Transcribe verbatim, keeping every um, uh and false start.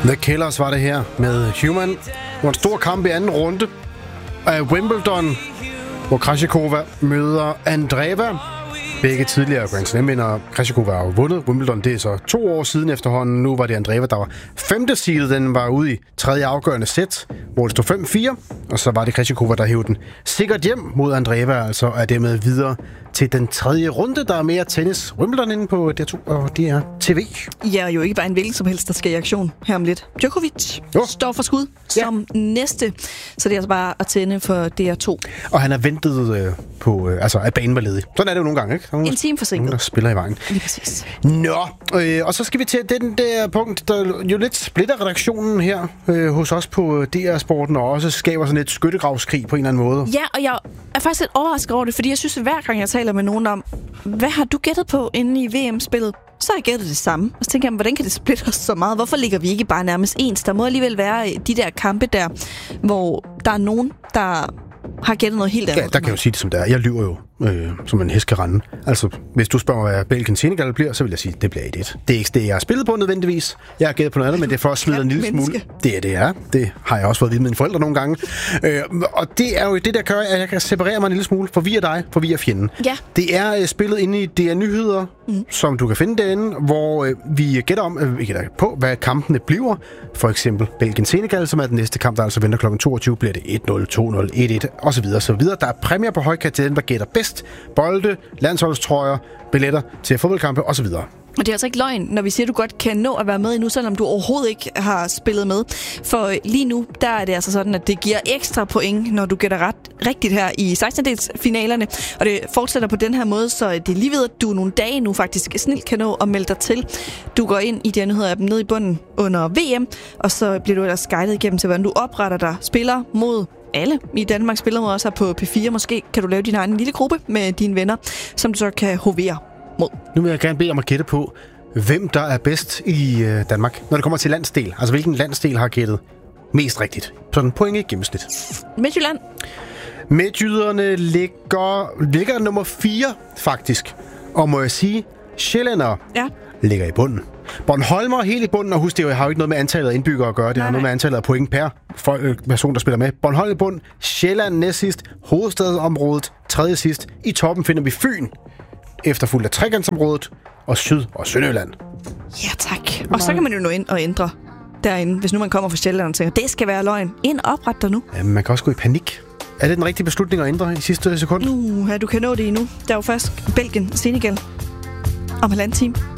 The Killers var det her med Human. Det var en stor kamp i anden runde af Wimbledon, hvor Krejcikova møder Andreeva. Begge tidligere Grand Slam-vinder. Krejcikova har jo vundet Wimbledon. Det er så to år siden efterhånden. Nu var det Andreeva, der var femte seedet. Den var ude i tredje afgørende sæt, hvor det stod fem fire. Og så var det Krejcikova, der hævde den sikkert hjem mod Andreeva, altså er dermed videre til den tredje runde. Der er mere tennis Wimbledon inde på D R to og D R T V. Ja, jo ikke bare en hvilken som helst, der skal i aktion her om lidt. Djokovic jo. står for skud ja. som næste. Så det er altså bare at tænde for D R to. Og han har ventet øh, på, øh, altså at banen var ledig. Sådan er det jo nogle gange, ikke? Nogle, en time forsinket. Nogle, der spiller i vejen. Lige præcis. Nå, øh, og så skal vi til den der punkt, der jo lidt splitter redaktionen her øh, hos os på D R-sporten, og også skaber sådan et skyttegravskrig på en eller anden måde. Ja, og jeg er faktisk lidt overrasket over det, fordi jeg synes, at hver gang jeg taler med nogen om, hvad har du gættet på inde i V M-spillet? Så har jeg gættet det samme. Og så tænker jeg, hvordan kan det splitte os så meget? Hvorfor ligger vi ikke bare nærmest ens? Der må alligevel være de der kampe der, hvor der er nogen, der har gættet noget helt andet. Ja, der kan jeg jo sige det som det er. Jeg lyver jo, øh, som en hest kan rende. Altså, hvis du spørger, hvad Belgien-Senegal bliver, så vil jeg sige, det bliver et et. Det er ikke det, jeg har spillet på nødvendigvis. Jeg har gættet på noget andet, men det er for at smide en lille smule. Det er det, er. Det har jeg også fået at vide med mine forældre nogle gange. Øh, og det er jo det, der gør, at jeg kan separere mig en lille smule. For vi er dig, for vi er fjenden. Ja. Det er øh, spillet inde i D R Nyheder, mm. som du kan finde derinde, hvor øh, vi gætter om, øh, vi gætter på, hvad kampene bliver. For eksempel Belgien-Senegal, som er den næste kamp, der altså venter klokken toogtyve, bliver det et nul, to nul, et et, og så videre, så videre. Der er præmier på højkant til den, der gætter bedst. Bolde, landsholdstrøjer, billetter til fodboldkampe og så videre. Og det er altså ikke løgn, når vi siger, at du godt kan nå at være med endnu, selvom du overhovedet ikke har spillet med. For lige nu, der er det altså sådan, at det giver ekstra point, når du gætter ret rigtigt her i sekstendedelsfinalerne. Og det fortsætter på den her måde, så det er lige ved, at du nogle dage nu faktisk snilt kan nå at melde dig til. Du går ind i de her nyheder af dem nede i bunden under V M, og så bliver du ellers guidet igennem til, hvordan du opretter dig, spiller mod alle i Danmark, spiller mod også her på P fire. Måske kan du lave din egen lille gruppe med dine venner, som du så kan hovere mod. Nu vil jeg gerne bede om at gætte på, hvem der er bedst i øh, Danmark, når det kommer til landsdel. Altså, hvilken landsdel har gættet mest rigtigt? Sådan point i gennemsnit. Midtjylland. Midtjyderne ligger, ligger nummer fire, faktisk. Og må jeg sige, sjællændere ja. ligger i bunden. Bornholmer helt i bunden, og husk, det har jo ikke noget med antallet af indbyggere at gøre. Det nej, har noget med antallet af point per person, der spiller med. Bornholm i bunden, Sjælland næst sidst, hovedstadsområdet tredje sidst. I toppen finder vi Fyn, efterfulgt af trekantsområdet og Syd- og Sønderjylland. Ja, tak. Og så kan man jo nå ind og ændre derinde, hvis nu man kommer fra Sjælland og tænker, det skal være løgn. Ind og opret dig nu. Ja, man kan også gå i panik. Er det den rigtige beslutning at ændre i sidste sekund? Uh, ja, du kan nå det endnu. Der er jo først Belgien, Senegal om halvanden time.